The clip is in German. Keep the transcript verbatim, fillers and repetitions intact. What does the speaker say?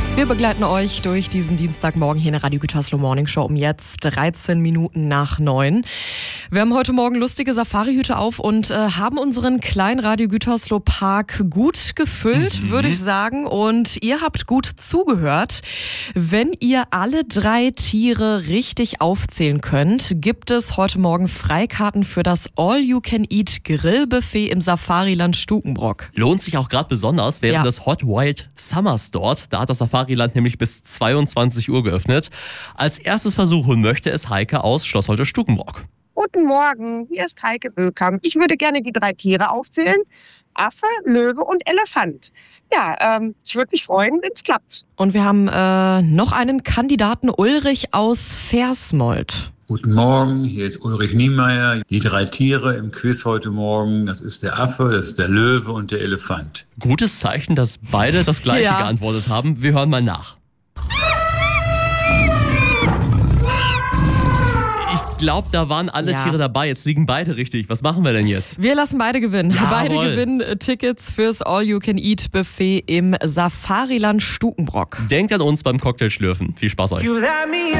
Wir begleiten euch durch diesen Dienstagmorgen hier in der Radio Gütersloh Morning Show um jetzt dreizehn Minuten nach neun. Wir haben heute Morgen lustige Safarihüte auf und äh, haben unseren kleinen Radio Gütersloh Park gut gefüllt, mhm. würde ich sagen. Und ihr habt gut zugehört. Wenn ihr alle drei Tiere richtig aufzählen könnt, gibt es heute Morgen Freikarten für das All-You-Can-Eat-Grillbuffet im Safariland Stukenbrock. Lohnt sich auch gerade besonders während Ja. des Hot Wild Summers dort. Da hat das Safariland nämlich bis zweiundzwanzig Uhr geöffnet. Als erstes versuchen möchte es Heike aus Schloss Holte-Stukenbrock. Guten Morgen, hier ist Heike Böckam. Ich würde gerne die drei Tiere aufzählen. Affe, Löwe und Elefant. Ja, ähm, ich würde mich freuen, wenn es klappt. Und wir haben äh, noch einen Kandidaten, Ulrich aus Versmold. Guten Morgen, hier ist Ulrich Niemeyer. Die drei Tiere im Quiz heute Morgen, das ist der Affe, das ist der Löwe und der Elefant. Gutes Zeichen, dass beide das Gleiche Ja. geantwortet haben. Wir hören mal nach. Ich glaube, da waren alle Ja. Tiere dabei. Jetzt liegen beide richtig. Was machen wir denn jetzt? Wir lassen beide gewinnen. Jawohl. Beide gewinnen äh, Tickets fürs All-You-Can-Eat-Buffet im Safariland Stukenbrock. Denkt an uns beim Cocktailschlürfen. Viel Spaß euch.